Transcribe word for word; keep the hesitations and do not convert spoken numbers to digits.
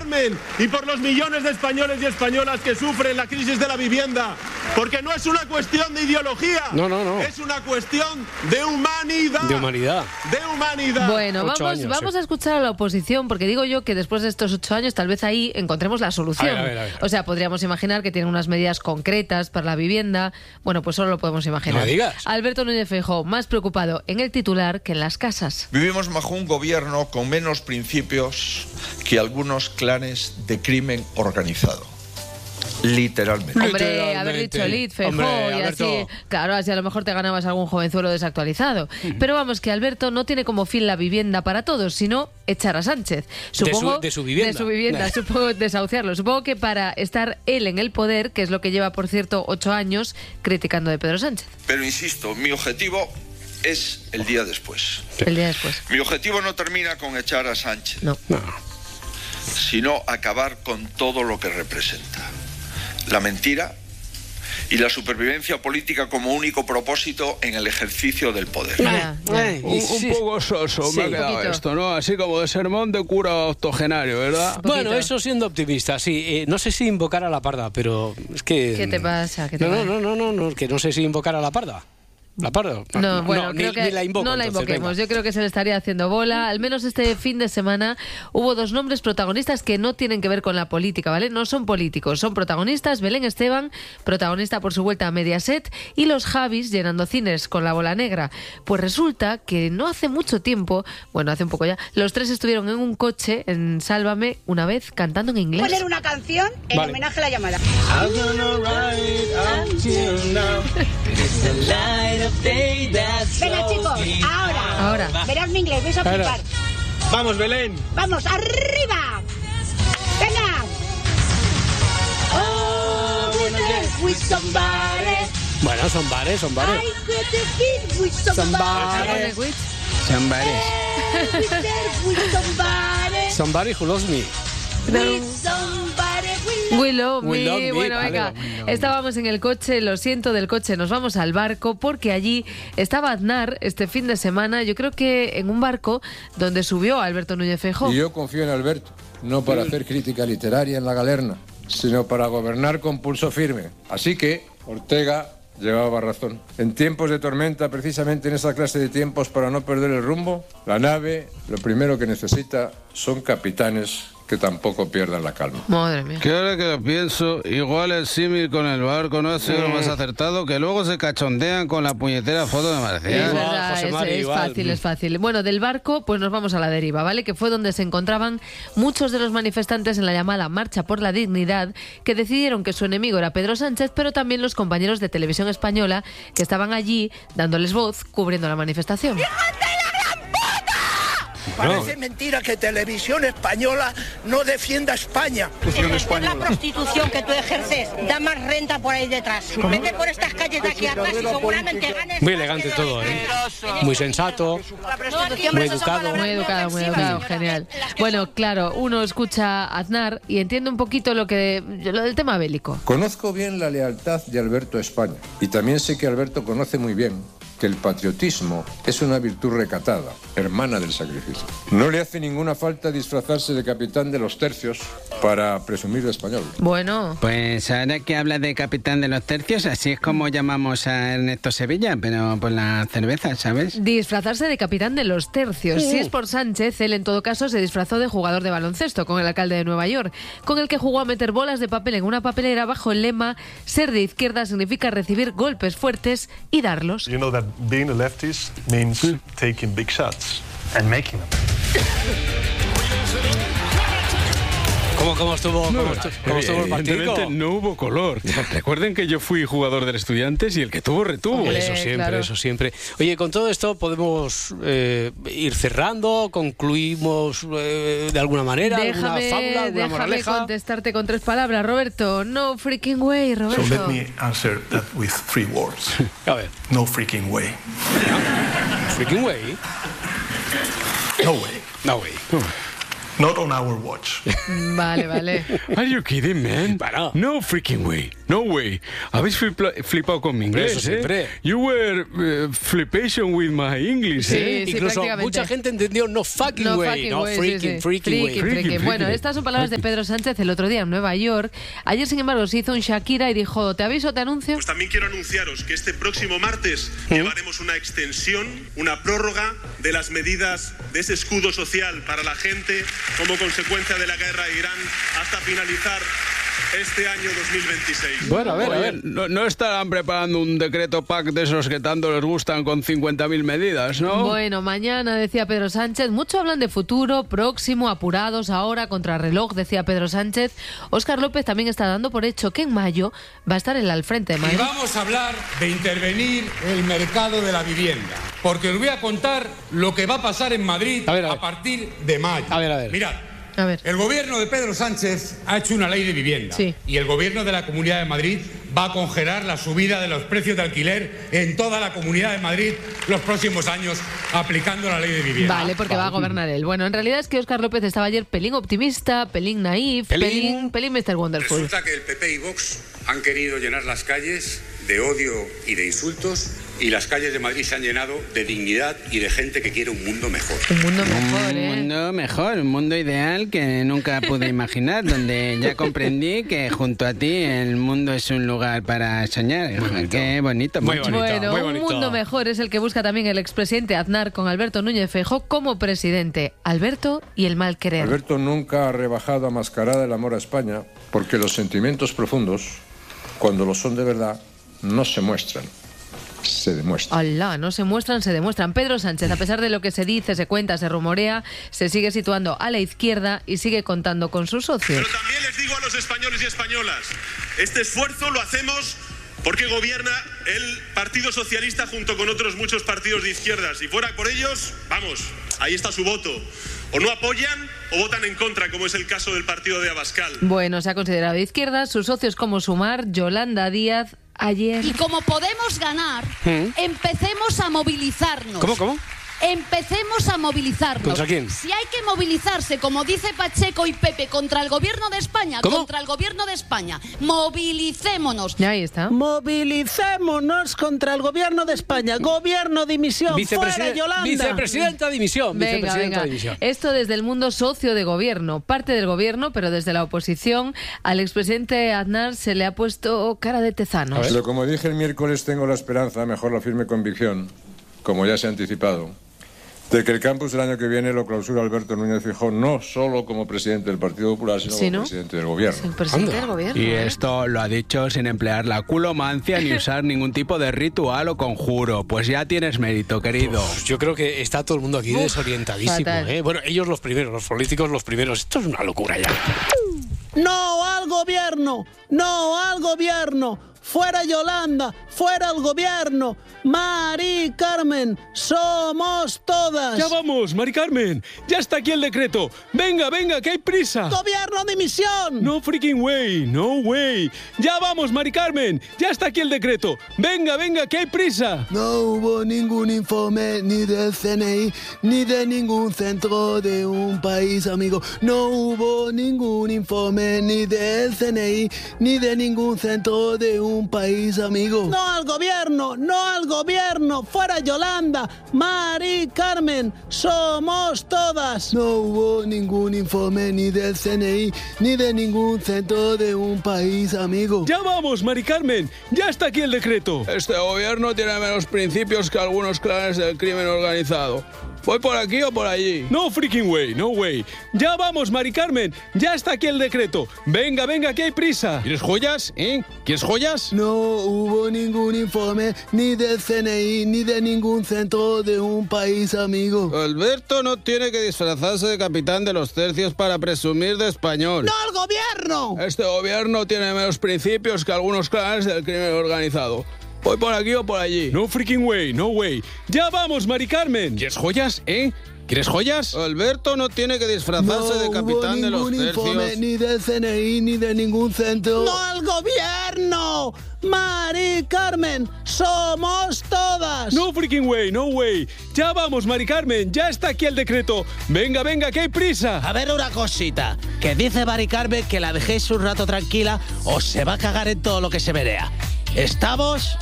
Carmen, y por los millones de españoles y españolas que sufren la crisis de la vivienda. Porque no es una cuestión de ideología. No, no, no. Es una cuestión de humanidad. De humanidad. De humanidad. Bueno, Ocho vamos, años, vamos sí. a escuchar a la oposición, porque digo yo que después de estos ocho años tal vez ahí encontremos la solución. A ver, a ver, a ver. O sea, podríamos imaginar que tienen unas medidas concretas para la vivienda. Bueno, pues solo lo podemos imaginar. No digas. Alberto Núñez Feijóo, más preocupado en el titular que en las casas. Vivimos bajo un gobierno con menos principios que algunos clanes de crimen organizado. Literalmente. Hombre, haber dicho Lit, Feijóo, Hombre, y Alberto. así, claro, así a lo mejor te ganabas algún jovenzuelo desactualizado. Pero vamos, que Alberto no tiene como fin la vivienda para todos, sino echar a Sánchez. Supongo, de, su, de su vivienda. De su vivienda, supongo desahuciarlo. Supongo que para estar él en el poder, que es lo que lleva, por cierto, ocho años criticando de Pedro Sánchez. Pero insisto, mi objetivo es el día después. El día después. Mi objetivo no termina con echar a Sánchez, No. No. sino acabar con todo lo que representa. La mentira y la supervivencia política como único propósito en el ejercicio del poder. Ya, ya. Eh, Un, y un sí. poco soso Sí. me ha Un quedado poquito. esto, ¿no? Así como de sermón de cura octogenario, ¿verdad? Un poquito. Bueno, eso siendo optimista, sí. Eh, no sé si invocar a la parda, pero es que... ¿Qué te pasa? ¿Qué te no, pasa? no, no, no, no, que no sé si invocar a la parda. ¿La parda? No, bueno, ni, creo que ni la invoco, no la entonces, invoquemos. venga. Yo creo que se le estaría haciendo bola. Al menos este fin de semana hubo dos nombres protagonistas que no tienen que ver con la política, ¿vale? No son políticos, son protagonistas. Belén Esteban, protagonista por su vuelta a Mediaset, y los Javis llenando cines con La Bola Negra. Pues resulta que no hace mucho tiempo, bueno, hace un poco ya, los tres estuvieron en un coche en Sálvame una vez cantando en inglés. Poner una canción en Vale. homenaje a la llamada. Venga, chicos, ahora. Ahora. Verás mi inglés, vais a Ahora. flipar. Vamos, Belén. Vamos, arriba. Venga. Oh, with somebody. Bueno, son bares, son bares. I got the beat with somebody. Con el Witch. Sean varios. With somebody. Somebody who loves me. With somebody. We love We me. love me, Bueno, vale, venga, we love estábamos en el coche, lo siento, del coche nos vamos al barco porque allí estaba Aznar este fin de semana, yo creo que en un barco donde subió Alberto Núñez Feijóo. Y yo confío en Alberto, no para hacer crítica literaria en la galerna, sino para gobernar con pulso firme. Así que Ortega llevaba razón. En tiempos de tormenta, precisamente en esa clase de tiempos para no perder el rumbo, la nave lo primero que necesita son capitanes que tampoco pierdan la calma. Madre mía. Que ahora que lo pienso, igual el símil con el barco no ha sido lo más acertado, que luego se cachondean con la puñetera foto de Es Marcial. Igual, verdad, José es, Mari, es igual. fácil, es fácil. Bueno, del barco, pues nos vamos a la deriva, ¿vale? Que fue donde se encontraban muchos de los manifestantes en la llamada Marcha por la Dignidad, que decidieron que su enemigo era Pedro Sánchez, pero también los compañeros de Televisión Española que estaban allí dándoles voz, cubriendo la manifestación. Parece mentira que Televisión Española no defienda a España. La prostitución que tú ejerces da más renta por ahí detrás. Vete por estas calles de aquí atrás y seguramente ganes. Muy más elegante que todo, ¿eh? los- Muy sensato. La prostitución, Muy eso son educado. palabras Muy educado, muy ofensivas, educado, señora. genial. Las que Bueno, son- claro, uno escucha a Aznar y entiende un poquito lo que lo del tema bélico. Conozco bien la lealtad de Alberto a España y también sé que Alberto conoce muy bien que el patriotismo es una virtud recatada, hermana del sacrificio. No le hace ninguna falta disfrazarse de capitán de los tercios para presumir de español. Bueno, Pues ahora que habla de capitán de los tercios, así es como llamamos a Ernesto Sevilla, pero por la cerveza, ¿sabes? disfrazarse de capitán de los tercios. Si es por Sánchez, él en todo caso se disfrazó de jugador de baloncesto con el alcalde de Nueva York, con el que jugó a meter bolas de papel en una papelera bajo el lema ser de izquierda significa recibir golpes fuertes y darlos. You know that being a leftist means taking big shots and making them. ¿Cómo, cómo estuvo, cómo estu- cómo estuvo el partido? Evidentemente no hubo color. Recuerden que yo fui jugador del Estudiantes y el que tuvo retuvo. Hombre, Eso siempre, claro. eso siempre. Oye, con todo esto podemos eh, ir cerrando, concluimos eh, de alguna manera, alguna Déjame, fábula, alguna déjame moraleja. contestarte con tres palabras, Roberto. No freaking way, So Roberto. let me answer that with three words. A ver, No freaking way. freaking way. No way. No way. not on our watch. Vale, vale. Are you kidding, man? Para. No freaking way. No way. Habéis flipla- flipado con mi inglés, Eso siempre. ¿eh? You were uh, flipation with my English, Sí, ¿eh? sí, Incluso prácticamente. mucha gente entendió no fucking No way, fucking no way, sí, freaking, sí. freaking way. Freaking, freaking. Freaking, Bueno, freaking. estas son palabras de Pedro Sánchez el otro día en Nueva York. Ayer, sin embargo, se hizo un Shakira y dijo, ¿te aviso o te anuncio? Pues también quiero anunciaros que este próximo martes llevaremos una extensión, una prórroga de las medidas de ese escudo social para la gente como consecuencia de la guerra de Irán hasta finalizar este año dos mil veintiséis. Bueno, a ver, a ver. No, no estarán preparando un decreto P A C de esos que tanto les gustan con cincuenta mil medidas, ¿no? Bueno, mañana, decía Pedro Sánchez, mucho hablan de futuro, próximo, apurados, ahora, contrarreloj, decía Pedro Sánchez. Óscar López también está dando por hecho que en mayo va a estar él al frente de Y Madrid. vamos a hablar de intervenir el mercado de la vivienda, porque os voy a contar lo que va a pasar en Madrid A ver, a a, ver. partir de mayo. A ver, a ver. Mirad. A ver. El gobierno de Pedro Sánchez ha hecho una ley de vivienda Sí. y el gobierno de la Comunidad de Madrid va a congelar la subida de los precios de alquiler en toda la Comunidad de Madrid los próximos años aplicando la ley de vivienda. Vale, porque va a gobernar él. Bueno, en realidad es que Óscar López estaba ayer pelín optimista, pelín naif, Pelín. pelín, pelín mister Wonderful. Resulta que el P P y Vox han querido llenar las calles de odio y de insultos y las calles de Madrid se han llenado de dignidad y de gente que quiere un mundo mejor. Un mundo mejor, Un ¿eh? mundo mejor, un mundo ideal que nunca pude imaginar, donde ya comprendí que junto a ti el mundo es un lugar para soñar. Qué bonito. Muy macho. bonito. Bueno, muy un bonito. mundo mejor es el que busca también el expresidente Aznar con Alberto Núñez Feijóo como presidente. Alberto y el mal querer. Alberto nunca ha rebajado a mascarada el amor a España, porque los sentimientos profundos, cuando lo son de verdad, no se muestran, se demuestran. Alá, no se muestran, se demuestran. Pedro Sánchez, a pesar de lo que se dice, se cuenta, se rumorea, se sigue situando a la izquierda y sigue contando con sus socios. Pero también les digo a los españoles y españolas, este esfuerzo lo hacemos porque gobierna el Partido Socialista junto con otros muchos partidos de izquierdas. Si fuera por ellos, vamos, ahí está su voto. O no apoyan o votan en contra, como es el caso del partido de Abascal. Bueno, se ha considerado de izquierda, sus socios como Sumar, Yolanda Díaz, ayer... Y como podemos ganar, empecemos a movilizarnos. ¿Cómo, cómo? Empecemos a movilizarnos. ¿Contra quién? Si hay que movilizarse, como dice Pacheco y Pepe, contra el gobierno de España, ¿Cómo? contra el gobierno de España, movilicémonos. Ya ahí está. Movilicémonos contra el gobierno de España. Gobierno dimisión. Fuera Vicepresiden- Yolanda. Vicepresidenta dimisión. Venga, Vicepresidenta venga. dimisión. Esto desde el mundo socio de gobierno, parte del gobierno, pero desde la oposición, al expresidente Aznar se le ha puesto cara de tezanos. Pero como dije el miércoles, tengo la esperanza, mejor la firme convicción, como ya se ha anticipado, de que el campus del año que viene lo clausura Alberto Núñez Feijóo no solo como presidente del Partido Popular, sino Sí, como ¿no? presidente del gobierno. El presidente del gobierno. Y ¿eh? esto lo ha dicho sin emplear la culomancia ni usar ningún tipo de ritual o conjuro. Pues ya tienes mérito, querido. Uf, yo creo que está todo el mundo aquí Uf, desorientadísimo. fatal. ¿eh? Bueno, ellos los primeros, los políticos los primeros. Esto es una locura ya. No al gobierno. No al gobierno. Fuera Yolanda. Fuera el gobierno. Mari Carmen. Somos todas. Ya vamos, Mari Carmen. Ya está aquí el decreto. Venga, venga, que hay prisa. Gobierno dimisión. No freaking way, no way. Ya vamos, Mari Carmen. Ya está aquí el decreto. Venga, venga, que hay prisa. No hubo ningún informe ni del C N I ni de ningún centro de un país amigo. No hubo ningún informe ni del C N I ni de ningún centro de un país amigo. No al gobierno, no al gobierno. Fuera Yolanda, Mari Carmen, somos todas. No hubo ningún informe ni del C N I ni de ningún centro de un país amigo. Ya vamos, Mari Carmen. Ya está aquí el decreto. Este gobierno tiene menos principios que algunos clanes del crimen organizado. ¿Voy por aquí o por allí? No freaking way, no way. Ya vamos, Mari Carmen. Ya está aquí el decreto. Venga, venga, que hay prisa. ¿Quieres joyas? ¿Eh? ¿Quieres joyas? No hubo ningún informe ni del C N I ni de ningún centro de un país amigo. Alberto no tiene que disfrazarse de capitán de los tercios para presumir de español. ¡No al gobierno! Este gobierno tiene menos principios que algunos clanes del crimen organizado. Voy por aquí o por allí. No freaking way, no way. ¡Ya vamos, Mari Carmen! ¿Quieres joyas, eh? ¿Quieres joyas? Alberto no tiene que disfrazarse no de capitán de los hubo ningún informe tercios. ni del C N I ni de ningún centro. ¡No al gobierno! ¡Mari Carmen! ¡Somos todas! No freaking way, no way. Ya vamos, Mari Carmen, ya está aquí el decreto. Venga, venga, que hay prisa. A ver una cosita, que dice Mari Carmen que la dejéis un rato tranquila o se va a cagar en todo lo que se verea. ¿Estamos?